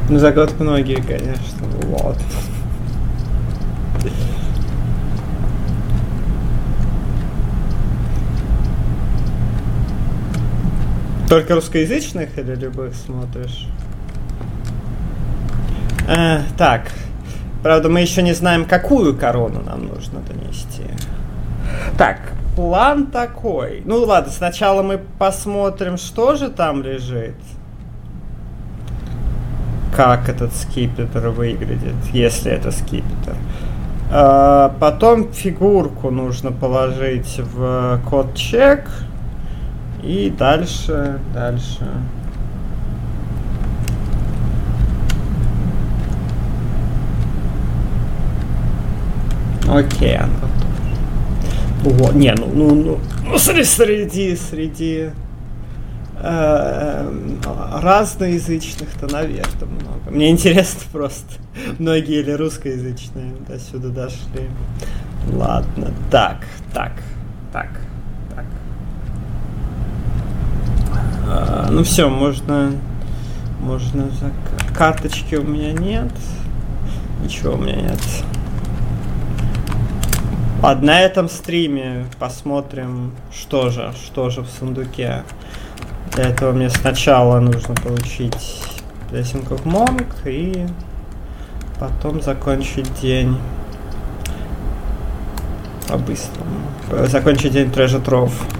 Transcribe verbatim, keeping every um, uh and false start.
Ну, за год многие, конечно. Вот. Только русскоязычных или любых смотришь? Э, так. Правда, мы еще не знаем, какую корону нам нужно донести. Так, план такой. Ну ладно, сначала мы посмотрим, что же там лежит. Как этот скипетр выглядит, если это скипетр. А, потом фигурку нужно положить в код-чек. И дальше, дальше. Окей, она готова. О, не, ну, ну, ну, ну среди, среди э, разноязычных-то, наверное, много. Мне интересно просто, многие или русскоязычные до сюда дошли. Ладно, так, так, так, так. А, ну все, можно, можно зак... Карточки у меня нет. Ничего у меня нет. Ладно, на этом стриме посмотрим, что же, что же в сундуке. Для этого мне сначала нужно получить Blessing of Monk и потом закончить день по-быстрому. Закончить день Treasure Trove.